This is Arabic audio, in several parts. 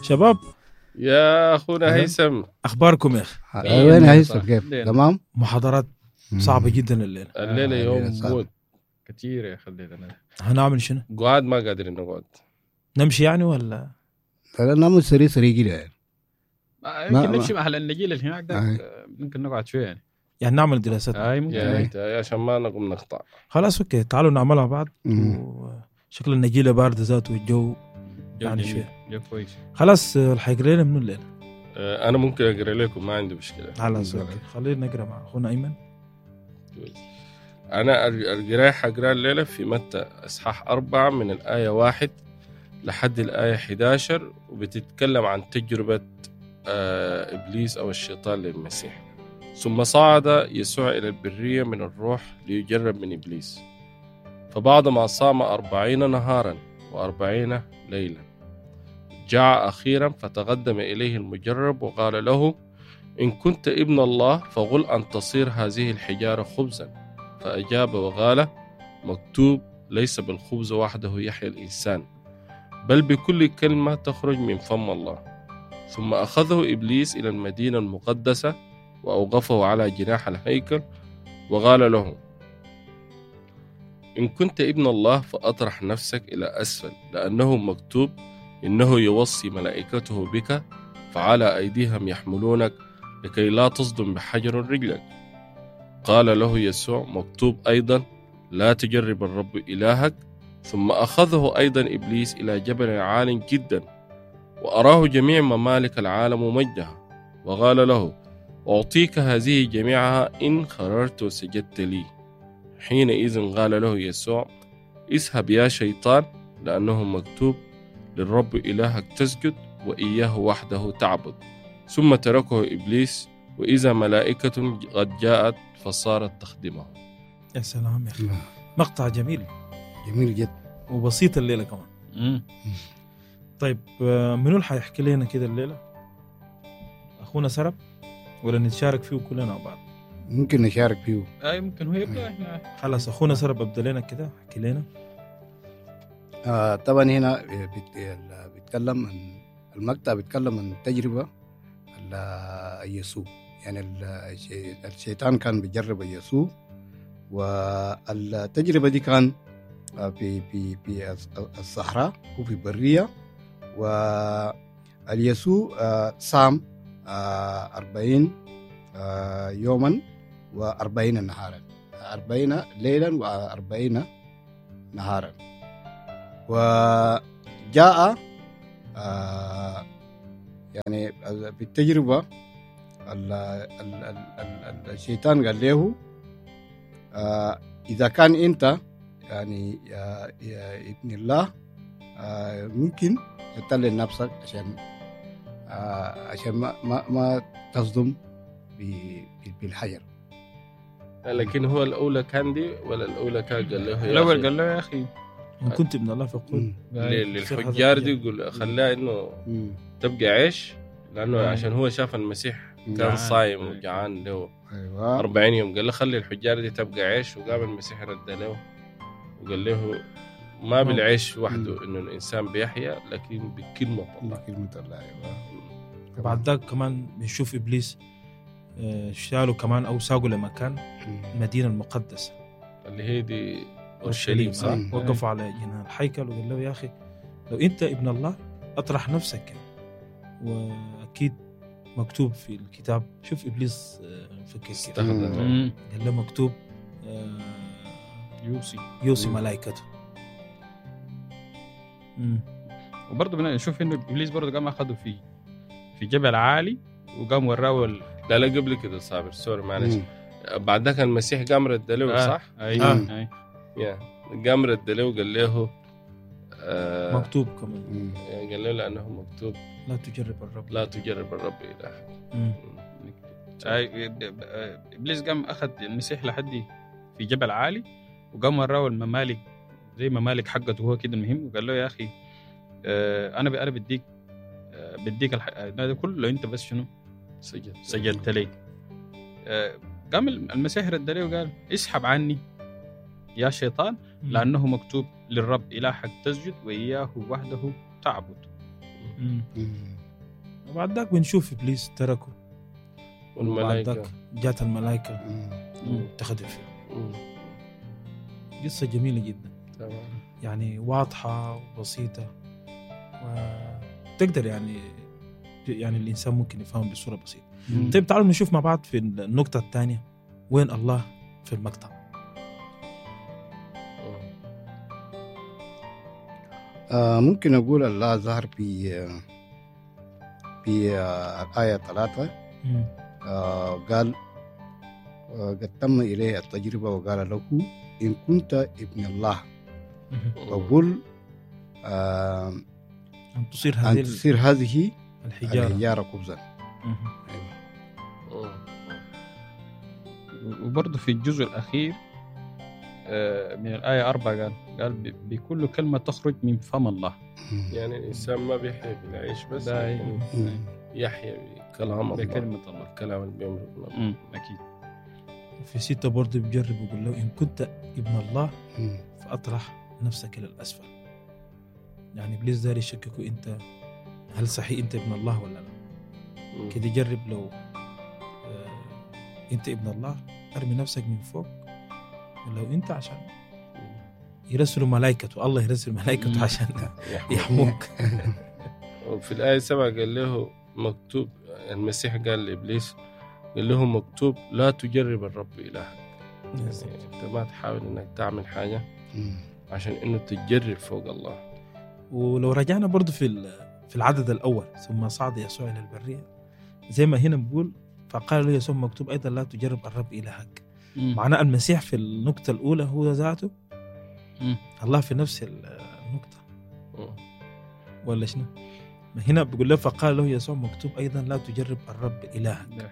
شباب يا أخونا هيثم، أخباركم يا أخي؟ وين هيثم كيف؟ تمام. محاضرات صعبة جدا الليلة يوم صعب. موت كتير يا خلينا هنعمل شنو؟ قعد ما قادرين نقعد. نمشي يعني ولا لا نعمل سريع كده يعني. يمكن نمشي مع النجيل اللي هناك ده، ممكن نقعد شوية يعني نعمل دراسات؟ ممكن. يا عشان ما نقوم نقطع. خلاص أوكي، تعالوا نعملها بعض. شكل النجيلة باردة ذاته والجو يعني شوية كويس. خلاص. الحيقرا لنا منو الليلة؟ أنا ممكن أقرأ لكم، ما عندي مشكلة. خلاص أوكي، خلينا نقرأ مع أخونا أيمن. أنا القراءة حقرأ الليلة في متى إصحاح 4 من الآية 1 لحد الآية 11، وبتتكلم عن تجربة إبليس أو الشيطان للمسيح. ثم صعد يسوع إلى البرية من الروح ليجرب من إبليس، فبعدما صام 40 نهارا و40 ليلا جاع أخيرا، فتقدم إليه المجرب وقال له: إن كنت ابن الله فقل أن تصير هذه الحجارة خبزا. فأجاب وقال: مكتوب: ليس بالخبز وحده يحيى الإنسان، بل بكل كلمة تخرج من فم الله. ثم أخذه إبليس إلى المدينة المقدسة وأوقفه على جناح الهيكل وقال له: إن كنت ابن الله فأطرح نفسك إلى أسفل، لأنه مكتوب: إنه يوصي ملائكته بك فعلى أيديهم يحملونك لكي لا تصدم بحجر رجلك. قال له يسوع: مكتوب أيضا: لا تجرب الرب إلهك. ثم أخذه أيضا إبليس إلى جبل عال جدا وأراه جميع ممالك العالم ومجدها، وقال له: أعطيك هذه جميعها إن خررت وسجدت لي. حينئذ قال له يسوع: اذهب يا شيطان، لأنه مكتوب: للرب إلهك تسجد وإياه وحده تعبد. ثم تركه إبليس، وإذا ملائكة قد جاءت فصارت تخدمه. يا سلام يا أخي، مقطع جميل جدا وبسيط الليلة كمان. طيب منو اللي حيحكي لنا كده الليلة؟ أخونا سرب ولا نتشارك فيه كلنا مع بعض؟ ممكن نشارك فيه. ممكن هو يبدأ. خلاص أخونا سرب أبدأ لنا كده، حكي لنا. طبعا هنا بيتكلم عن المقطع، بيتكلم عن تجربة يسوع. يعني الشيطان كان بيجرب يسوع، والتجربة دي كان في الصحراء وفي البرية. واليسوع صام 40 يوما و40 نهارا، 40 ليلا و40 نهارا. وجاء يعني بالتجربة الشيطان قال له: إذا كان أنت يعني يا ابن الله ممكن تتلل نفسك عشان ما تصدم بالحجر. لكن هو الأولى كان دي ولا الأولى كان قال له؟ الأول قال له: يا أخي إن كنت ابن الله فقل. للحجار دي يقول خلاه إنه تبقى عيش، لأنه عشان هو شاف المسيح كان صايم وجعان له 40 يوم. قال له خلي الحجار دي تبقى عيش، وقام المسيح رد له وقال له: ما بالعيش وحده إنه الإنسان بيحيا، لكن بكلمة الله. وبعد ذاك كمان بنشوف إبليس شالوا كمان أو ساقوا لمكان المدينة المقدسة اللي هي دي أورشليم، صح؟ وقفوا على جناح الهيكل وقال له: يا أخي لو أنت ابن الله أطرح نفسك. وأكيد مكتوب في الكتاب. شوف إبليس فكر كده، قال له مكتوب يوصي ملائكته. وبرضه نشوف إنه إبليس برضه قام أخذه في جبل عالي وقام وراه لا قبل كده صابر، سوري معلش. بعد ذاك المسيح قام رد له، صح؟ أيوة. قام رد له وقال له مكتوب كمان، قال له لأنه مكتوب: لا تجرب الرب إلهك. إبليس قام أخذ المسيح لحد في جبل عالي وقام وراه الممالك زي ممالك حقته هو كده المهم، وقال له: يا أخي أنا بديك هذا كله لو أنت بس شنو سجدت لي. قام المسيح رد عليه وقال: اسحب عني يا شيطان، لأنه مكتوب: للرب إلهك تسجد وإياه وحده تعبد. وبعد ذاك بنشوف إبليس تركه، والملائكة جات الملائكة اتخذوا فيه. قصة جميلة جدا، يعني واضحة وبسيطة، وتقدر يعني الإنسان ممكن يفهم بصورة بسيطة. طيب تعالوا نشوف مع بعض في النقطة الثانية وين الله في المقطع. ممكن أقول الله ظهر في الآية 3. قال قد تم إليه التجربة وقال له إن كنت ابن الله فقل أن تصير هذه الحجارة خبزا. وبرضه في الجزء الأخير من الآية 4 قال بكل كلمة تخرج من فم الله. يعني الإنسان ما بيحيا بالعيش بس، يحيا بكلام الله، بكلمة الله، الكلام اللي بيأمر الله. أكيد. في 6 برضه بيجرب ويقول له إن كنت ابن الله فأطرح نفسك إلى الأسفل. يعني إبليس داري يشككوا أنت هل صحيح أنت ابن الله ولا لا. كده جرب لو أنت ابن الله أرمي نفسك من فوق، ولو أنت عشان يرسلوا ملائكته، الله يرسل ملائكته عشان يحموك. وفي الآية 7 قال له مكتوب، المسيح قال لإبليس قال له مكتوب لا تجرب الرب إلهك. يعني أنت ما تحاول أنك تعمل حاجة عشان أنه تجرب فوق الله. ولو رجعنا برضو في العدد الأول ثم صعد يسوع إلى البرية، زي ما هنا بقول فقال له يسوع مكتوب أيضا لا تجرب الرب إلهك. معناه المسيح في النقطة الأولى هو ذاته، الله في نفس النقطة ولا شنو؟ هنا بيقول له فقال له يسوع مكتوب أيضا لا تجرب الرب إلهك.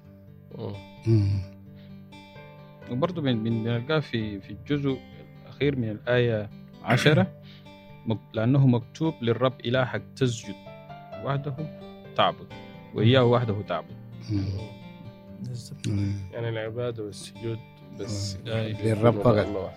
وبرضه بنلقاه في الجزء الأخير من الآية 10 لأنه مكتوب للرب إلهك تسجد وحده تعبد وإياه وحده تعبد. يعني العبادة والسجود بس للرب فقط.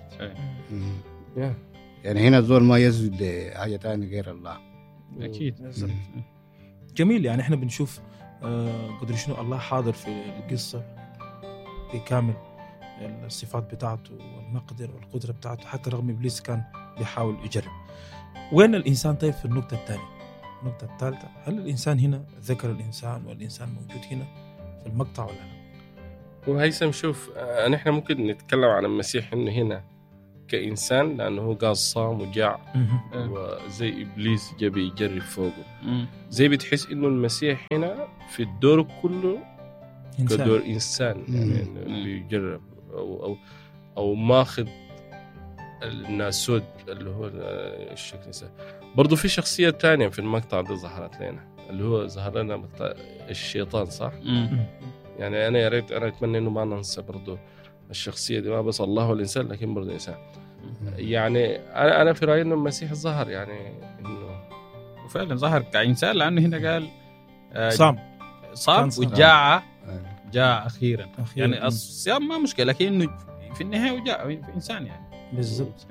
يعني هنا الزول ما يسجد حاجة تانية غير الله. أكيد. جميل. يعني احنا بنشوف قدر شنو الله حاضر في القصة بكامل الصفات بتاعته والمقدر والقدرة بتاعته، حتى رغم إبليس كان بيحاول يجرب. وين الإنسان طيب في النقطة الثانية؟ النقطة الثالثة، هل الإنسان هنا ذكر الإنسان والإنسان موجود هنا في المقطع ولا لا؟ وهيثم شوف، نحن ممكن نتكلم عن المسيح إنه هنا كإنسان لأنه قال صام وجاع وزي إبليس جاء بيجرب فوقه. زي بتحس إنه المسيح هنا في الدور كله كدور إنسان، يعني بيجرب أو ماخذ الناسود اللي هو الشكل الإنسان. برضو في شخصية تانية في المقطع ده ظهرت لنا، اللي هو ظهر لنا مقطع الشيطان، صح؟ يعني أنا يا ريت أنا أتمنى إنه ما ننسى برضو الشخصية دي، ما بس الله والإنسان لكن برضو إنسان. يعني أنا في رأيي إنه المسيح ظهر، يعني إنه وفعلا ظهر كإنسان، لأنه هنا قال صام وجاع أخيرا. يعني الصيام ما مشكلة، لكنه في النهاية وجاء في إنسان يعني. بالضبط.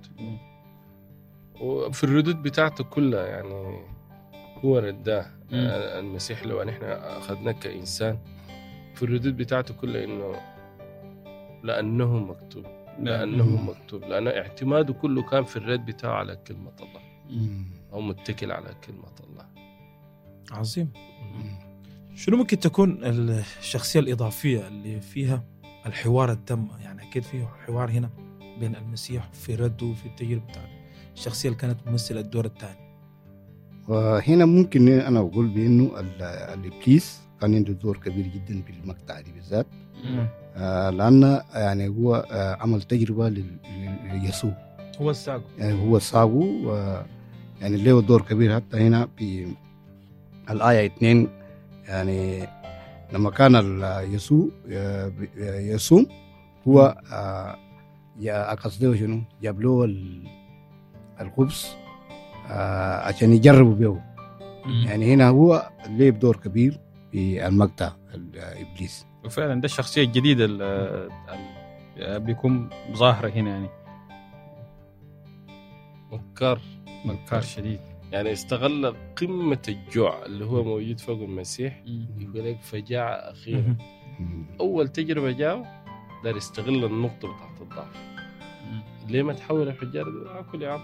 وفي الردود بتاعته كلها يعني هو رداه المسيح. لو نحن أخذناه كإنسان في الردود بتاعته كلها إنه لأنه مكتوب، لأنه اعتماده كله كان في الرد بتاعه على كلمة الله، أو متكل على كلمة الله. عظيم. شنو ممكن تكون الشخصية الإضافية اللي فيها الحوار التام؟ يعني أكيد فيه حوار هنا بين المسيح في رده وفي التجربة بتاعته، الشخصية اللي كانت ممثلة الدور الثاني. وهنا ممكن أنا أقول بأنه الإبليس كان عنده دور كبير جدا في المقطع دي بالذات، لأن يعني هو عمل تجربة ليسوع، هو الساقو، يعني هو الساقو، يعني له دور كبير. حتى هنا في الآية 2 يعني لما كان يسوع يصوم هو قصده شنو؟ جاب له الخبز عشان يجربوا به. يعني هنا هو له دور كبير في المقطع الإبليس. وفعلا ده الشخصية الجديدة اللي بيكون ظاهرة هنا، يعني مكار شديد. يعني استغل قمة الجوع اللي هو موجود فوق المسيح. مم. يقول لك فجاعة أخيرا. أول تجربة جاء دار يستغل النقطة بتاعت الضعف. مم. ليه ما تحول الحجارة؟ أكل يا عم.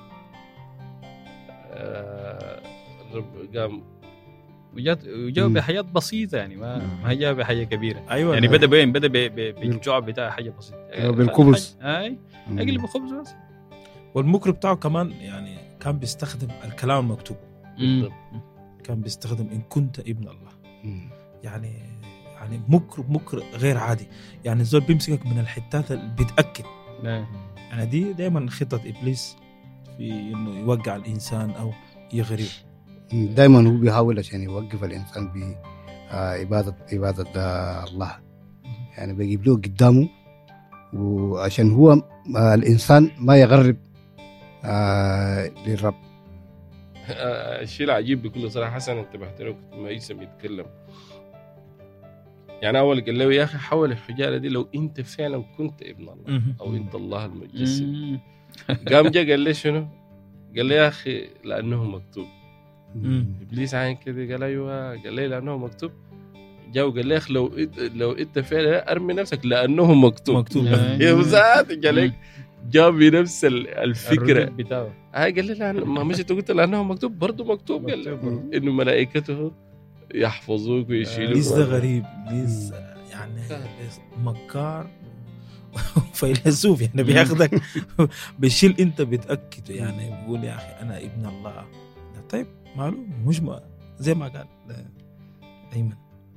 الرب قام وجاء بحياة بسيطة يعني ما جاء بحاجة كبيرة. ايوه يعني بدأ بين بدأ بالجوع بتاع حاجة بسيطة بالخبز. اي اقلب الخبز بس. والمكر بتاعه كمان يعني كان بيستخدم الكلام المكتوب. بالضبط. كان بيستخدم إن كنت ابن الله. يعني مكر غير عادي. يعني الزول بيمسكك من الحتات اللي بيتأكد. يعني دي دايما خطة إبليس في إنه يوقع الإنسان أو يغريه. دائما هو بيحاول عشان يوقف الإنسان بعبادة الله. يعني بيجيب له قدامه وعشان هو الإنسان ما يغرب للرب. الشيء العجيب بكل صراحة حسن انتبهت له كنت ما يسمى يتكلم. يعني أول قال له يا أخي حول الحجارة دي لو أنت فعلا كنت ابن الله أو أنت الله المتجسد. قام جا قال لي شنو؟ قال لي يا أخي لأنه مكتوب. إبليس عين كده قال أيوة. قال لي لأنه مكتوب. جاء وقال لي يا أخي لو أنت فعلا أرمي نفسك لأنه مكتوب. يا وزاد قال لي جاب بنفس الفكرة بتاعه. قال لي لا ما مش قلت لأنه مكتوب برضو مكتوب. قال لي إنه ملائكته يحفظوك ويشيلوك. ليس ده غريب. ليس يعني مكار فيلسوف. يعني بياخدك بيشيل انت بتأكد. يعني بيقول يا أخي أنا ابن الله. طيب معلوم مش زي ما قال أيمن.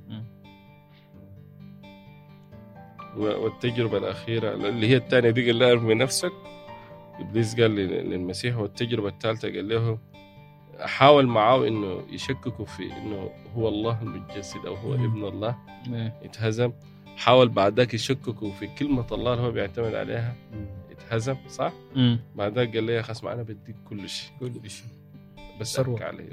والتجربة الأخيرة اللي هي الثانية دي قال له ارمي نفسك. إبليس قال للمسيح. والتجربة الثالثة قال له حاول معاه إنه يشككوا في إنه هو الله المتجسد أو هو ابن الله. يتهزم. حاول بعدك يشككوا في كلمة الله اللي هو بيعتمد عليها. يتهزم صح. بعدك قال لي يا خصم أنا بديك كل شيء بس أرك علي.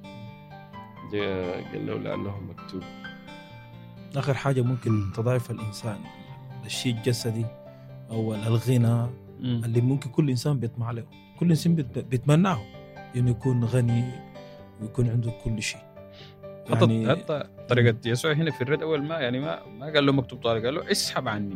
قال له لأنه مكتوب. آخر حاجة ممكن تضعف الإنسان الشيء الجسدي أو الغنى اللي ممكن كل إنسان بيطمع له. كل إنسان بيتمناه إنه يكون غني ويكون عنده كل شيء. يعني حتى طريقة يسوع هنا في الرد أول ما قال له مكتوب طارق. قال له اسحب عني.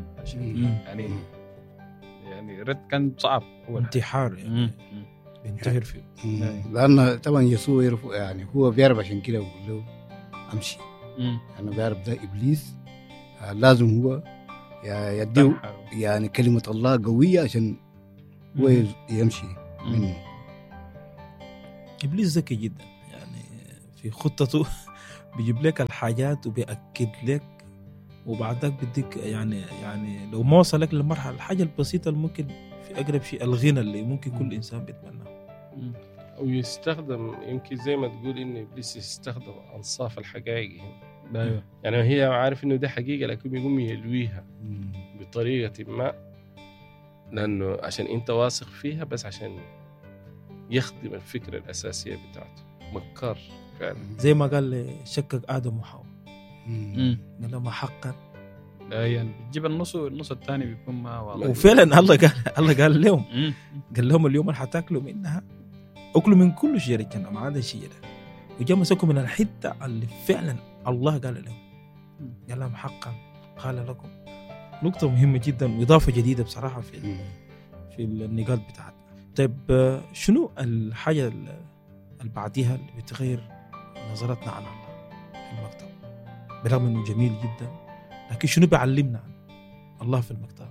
يعني الرد كان صعب. هو انتحار يعني بينتحر فيه. لأن طبعا يسوع يعرف يعني هو بيعرف عشان كده يقول له أمشي. أنا بيعرف ده إبليس لازم هو يديه يعني كلمة الله قوية عشان هو يمشي منه. إبليس ذكي جدا. يعني في خطته بيجيب لك الحاجات وبيأكد لك وبعدك بديك يعني لو ما وصلك للمرحلة الحاجة البسيطة اللي ممكن في أقرب شيء الغنى اللي ممكن كل إنسان بيتمناه. أو يستخدم يمكن زي ما تقول إن إبليس يستخدم أنصاف الحقائق هنا. يعني هي عارف إنه ده حقيقة لكن بيقوم يلويها بطريقة ما لأنه عشان أنت واثق فيها بس عشان يخدم الفكرة الأساسية بتاعته. مكار فعلا. زي ما قال شكك آدم وحواء. قال لهم حقا. يعني بتجيب النص الثاني بيكون ما واضح. وفعلا الله قال لهم قال لهم اليوم اللي حتاكلوا منها أكلوا من كل شجرة الجنة ما عدا شجرة. وجاء مسكوا من الحتة اللي فعلا الله قال لهم. قال لهم حقا قال لكم. نقطة مهمة جدا وإضافة جديدة بصراحة في النقاط بتاعتنا. طيب شنو الحاجة اللي بعديها اللي بتغير نظرتنا عن الله في المكتب برغم إنه جميل جدا لكن شنو بيعلمنا عن الله في المكتب؟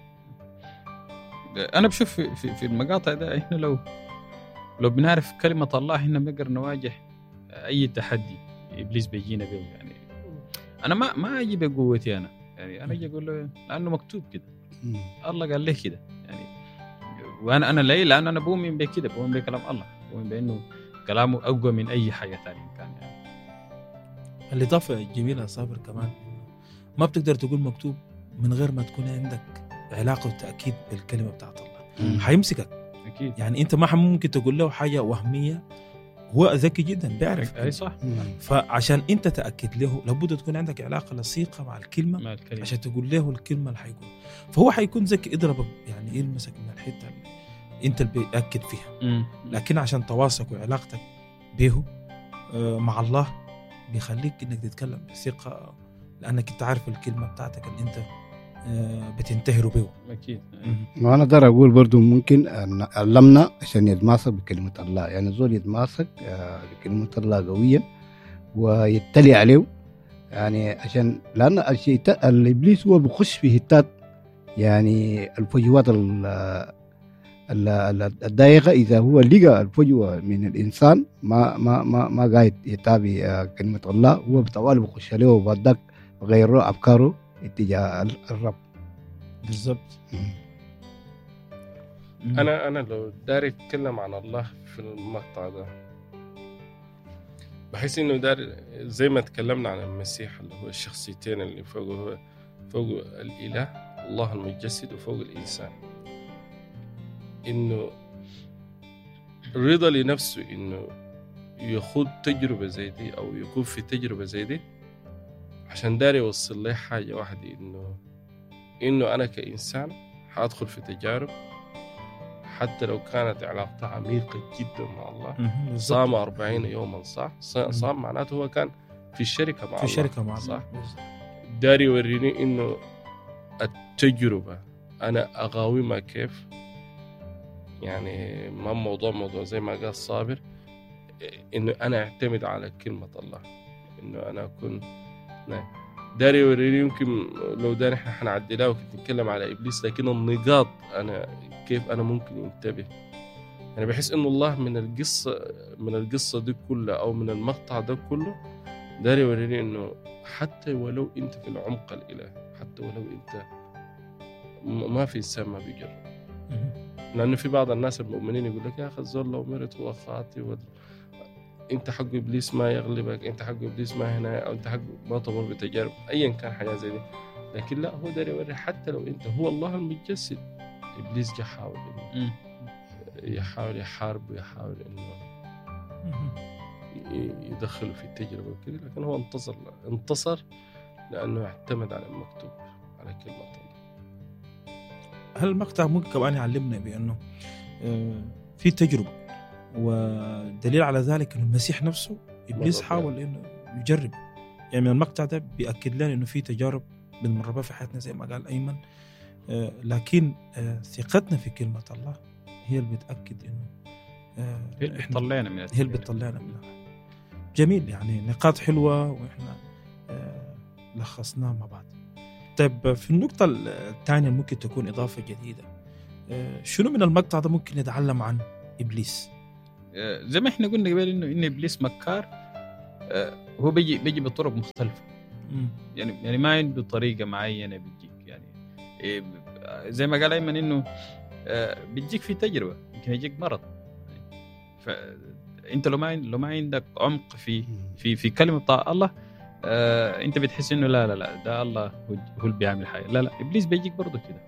أنا بشوف في المقاطع ده إحنا لو بنعرف كلمة الله إحنا بنقدر نواجه أي تحدي إبليس بيجينا به. يعني أنا ما أجي بقوتي أنا يعني أجي أقول له لأنه مكتوب كده. الله قال لي كده يعني. وأنا ليه لأن أنا بؤمن بكده بؤمن بكلام الله بؤمن بأنه كلامه أقوى من أي حاجة تانية كان يعني. الإضافة الجميلة صابر كمان ما بتقدر تقول مكتوب من غير ما تكون عندك علاقة وتأكيد بالكلمة بتاعت الله. حيمسكك أكيد. يعني أنت ما ممكن تقول له حاجة وهمية. هو ذكي جدا بيعرف. أي صح. فعشان أنت تأكد له لابد تكون عندك علاقة لصيقة مع الكلمة عشان تقول له الكلمة اللي حيقول. فهو حيكون ذكي يضربك يعني يلمسك من الحتة اللي أنت اللي بيأكد فيها. لكن عشان تواصلك وعلاقتك به مع الله بيخليك انك تتكلم بثقة، لانك انت عارف الكلمة بتاعتك اللي انت بتنتهر به. اكيد. وانا اقدر اقول برضو ممكن ان علمنا عشان يتماسك بكلمة الله، يعني زول يتماسك بكلمة الله قويا ويتلي عليه، يعني عشان لان الشيطان الابليس هو بيخش في هتات، يعني الفجوات الضيقه، اذا هو لقى الفجوه من الانسان ما قاعد يتابع كلمه الله، هو بطوال بيخش عليه وبعدك غير افكاره اتجاه الرب. بالضبط. انا لو داري اتكلم عن الله في المقطع ده، بحس انه داري زي ما تكلمنا عن المسيح اللي هو الشخصيتين اللي فوق الاله الله المتجسد وفوق الانسان، انه الرضا لنفسه انه يخوض تجربه زي دي او يكون في تجربه زي دي عشان داري يوصل لي حاجه واحده، انه انا كانسان حادخل في تجارب حتى لو كانت علاقتها عميقة جدا مع الله. صام 40 يوما صح؟ صام معناته هو كان في الشركة مع الله، في الشركة مع صح؟ الله. داري يوريني إنه التجربة أنا أقاومها كيف، يعني ما موضوع زي ما قال صابر، إنه أنا أعتمد على كلمة الله، إنه أنا أكون داري يوريني. يمكن لو داري إحنا حنعدلها وكنت نتكلم على إبليس، لكن النقاط أنا كيف أنا ممكن ينتبه. أنا بحس إنه الله من القصة دي كلها أو من المقطع ده كله داري يوريني إنه حتى ولو أنت في العمق الإله، حتى ولو أنت ما في إنسان ما بيجرب، لأنه في بعض الناس المؤمنين يقول لك يا أخي الزول لو مرت هو خاطئ أنت حق إبليس ما يغلبك، أنت حق إبليس ما هنا، أو أنت حق ما تمر بتجارب أيا كان حاجة زي دي. لكن لا، هو داري يوري حتى لو أنت هو الله المتجسد، إبليس جا يحاول يحارب ويحاول إنه يدخله في التجربة وكذا، لكن هو انتصر لأنه اعتمد على المكتوب، على كلمة الله. هل المقطع ممكن كمان يعلمنا بأنه في تجربة، ودليل على ذلك أن المسيح نفسه إبليس حاول إنه يجرب. يعني من المقطع ده بيأكد لنا إنه في تجارب بنمر في حياتنا زي ما قال أيمن، لكن ثقتنا في كلمة الله هي اللي بتأكد إنه هي اللي بتطلعنا منها. جميل، يعني نقاط حلوة وإحنا لخصناها مع بعض. طيب في النقطة الثانية ممكن تكون إضافة جديدة، شنو من المقطع ده ممكن نتعلم عن إبليس؟ زي ما إحنا قلنا قبل إن إبليس مكار، هو بيجي بطرق مختلفة. يعني ما عنده طريقة معينة بيجيك، يعني زي ما قال أيمن إنه بيجيك في تجربة، يمكن يجيك مرض. فأنت لو ما عندك عمق في كلمة بتاع الله، أنت بتحس إنه لا ده الله هو اللي بيعمل حاجة. لا إبليس بيجيك برضه كده.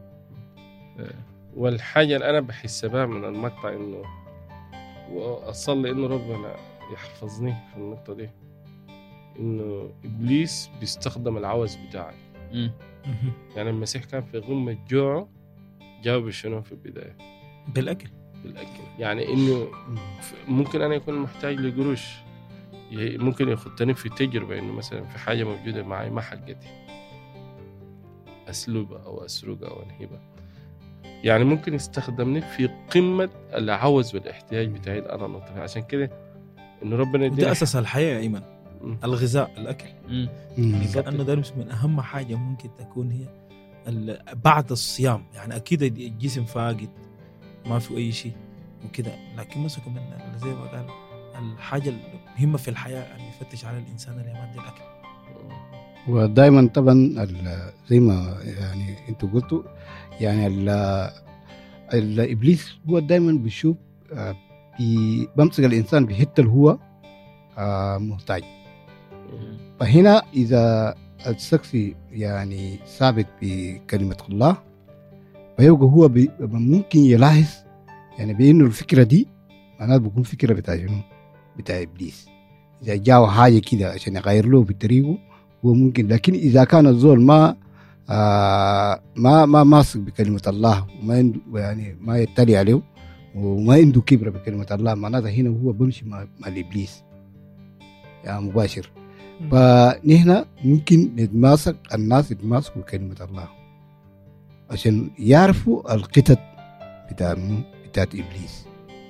والحاجة اللي أنا بحسبها من المقطع إنه وأصلي إنه ربنا يحفظني في النقطة دي، إنه إبليس بيستخدم العوز بتاعك. يعني المسيح كان في غمة جوعه، جاوب شنو في البداية؟ بالأكل. يعني إنه ممكن أنا يكون محتاج لقروش، ممكن يخطني في تجربة إنه مثلا في حاجة موجودة معي ما حقتي، أسلوبها أو أسرقها أو أنهبها. يعني ممكن يستخدمني في قمة العوز والاحتياج بتاعي أنا نطفي. عشان كده إنه ربنا ده أساس الحياة يا إيمان، الغذاء، الأكل. لأنه ده من أهم حاجة ممكن تكون هي بعد الصيام. يعني أكيد الجسم فاقد، ما في أي شيء وكده، لكن مسكوا من زي ما قال الحاجة المهمة في الحياة أن يفتش على الإنسان اللي يمد الأكل. ودائما طبعا زي ما يعني أنتوا قلتوا، يعني الإبليس هو دائما بيشوف بمسك الإنسان بحته اللي هو محتاج. فهنا إذا الشخص يعني ثابت بكلمة الله، فيبقى هو ممكن يلاحظ يعني بأنه الفكرة دي معناته بيكون فكرة بتاع إبليس. إذا جاء حاجة كده عشان يغير له بطريقه هو ممكن، لكن إذا كان الزول ما ماسك بكلمة الله وما يعني ما يتلي عليه وما عنده كبرة بكلمة الله، معناتها هنا هو بمشي مع الإبليس يعني مباشر. فنحن ممكن نتماسك، الناس يتماسكوا كلمة الله عشان يعرفوا القطط بتاعت إبليس.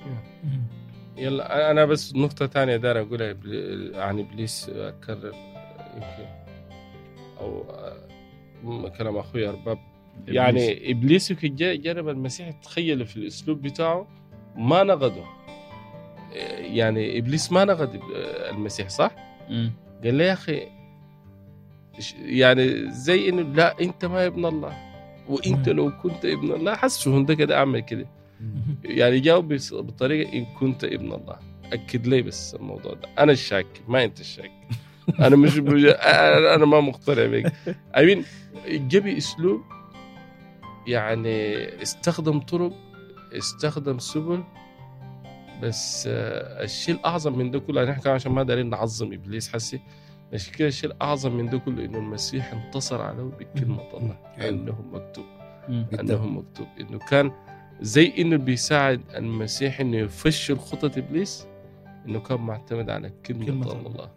يلا أنا بس نقطة تانية دار أقولها عن إبليس، أكرر يمكن أو كلام أخوي أرباب. يعني إبليس جرب المسيح، تخيل في الأسلوب بتاعه ما نقده. يعني إبليس ما نقد المسيح صح؟ قال له يا أخي يعني زي إنه لا أنت ما ابن الله، وأنت لو كنت ابن الله حسوا هندا كده أعمل كده. يعني جاوب بطريقة إن كنت ابن الله. أكد لي بس الموضوع ده، أنا الشاك ما أنت الشاك. أنا مش أنا ما مقتنع بك. أمين جابي أسلوب يعني استخدم طرق، استخدم سبل، بس الشيء الأعظم من ده كله نحن عشان ما دارين نعظم إبليس حسي، مش كده الشيء الأعظم من ده كله إنه المسيح انتصر عليه بكلمة الله. أنه مكتوب إنه كان زي إنه بيساعد المسيح إنه يفشل خطة إبليس، إنه كان معتمد على كلمة الله.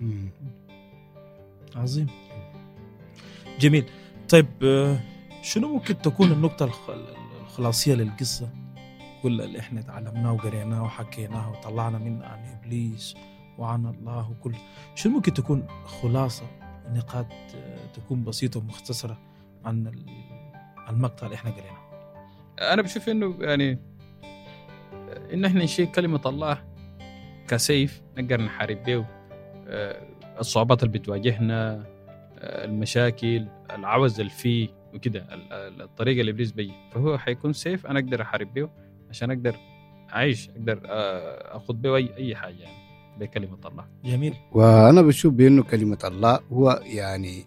عظيم جميل. طيب شنو ممكن تكون النقطة الخلاصية للقصة كل اللي احنا تعلمناه وقريناه وحكيناه وطلعنا منه عن إبليس وعن الله وكل شنو ممكن تكون خلاصة نقاط تكون بسيطة ومختصرة عن المقطع اللي احنا قريناه؟ أنا بشوف إنه يعني إن احنا نشيل كلمة الله كسيف نقدر نحارب به الصعوبات اللي بتواجهنا، المشاكل، العوز اللي فيه وكده، الطريقة اللي إبليس بيجي، فهو حيكون سيف أنا أقدر أحارب به عشان أقدر أعيش، أقدر أخذ به أي حاجة يعني بكلمة الله. جميل. وأنا بشوف بأنه كلمة الله هو يعني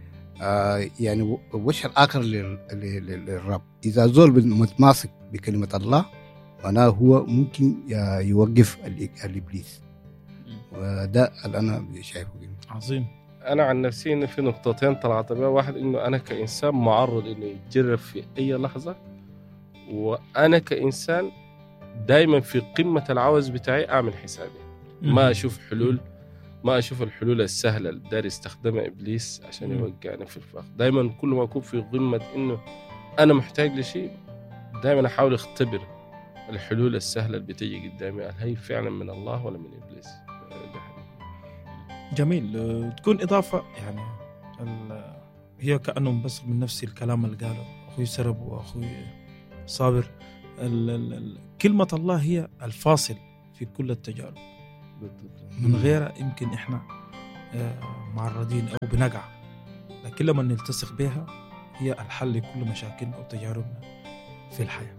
وجه الآخر للرب. إذا زول متماسك بكلمة الله معناه هو ممكن يوقف الإبليس، وده اللي أنا شايفه. عظيم. أنا عن نفسي إن في نقطتين طلعت بها. واحد إنه أنا كإنسان معرض إنه يتجرب في أي لحظة، وأنا كإنسان دايما في قمة العوز بتاعي أعمل حسابي، ما أشوف حلول، ما أشوف الحلول السهلة اللي داري يستخدمها إبليس عشان يوقعني في الفخ. دايما كل ما أكون في قمة إنه أنا محتاج لشيء، دايما أحاول أختبر الحلول السهلة اللي بتيجي قدامي، هل هي فعلا من الله ولا من إبليس. جميل. تكون إضافة يعني هي كأنه بس من نفس الكلام اللي قاله أخوي سرب وأخوي صابر. كلمة الله هي الفاصل في كل التجارب، من غيرها يمكن إحنا معرضين أو بنقع، لكن لما نلتصق بها هي الحل لكل مشاكلنا أو تجاربنا في الحياة.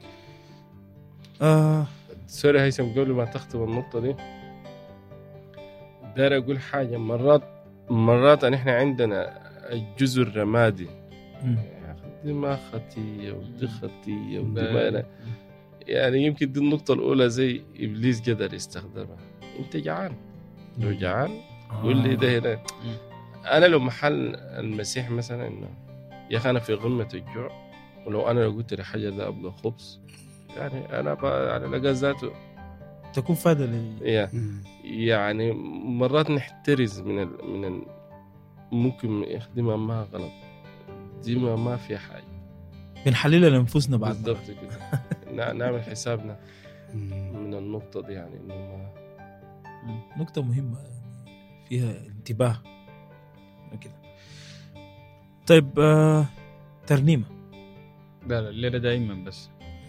سوري هيثم، قبل ما تختم النقطة دي داير أقول حاجة. مرات نحن عندنا الجزء الرمادي، دي ما خطية ودي خطية ودي ما، يعني يمكن دي النقطة الأولى زي إبليس قدر يستخدمها. أنت جعان، لو جعان قول لي ده هنا. أنا لو محل المسيح مثلا إنه يا أخي أنا في قمة الجوع، ولو أنا لو قلت لحاجة ده أبغى خبز، يعني أنا على لقى ذاته تكون فائدة لي. يعني مرات نحترز من ممكن يخدمها ما غلط، دي ما في حاجة، بنحللها لأنفسنا بعد بالضبط كده. نعمل حسابنا من النقطة دي، يعني إنه نقطة مهمة فيها انتباه كده. طيب ترنيمة لا الليلة دائما بس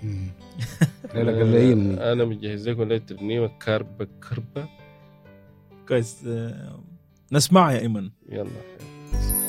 أنا مجهز لكم ليلة ترنيمة كربة كويس. نسمع يا إيمن. يلا.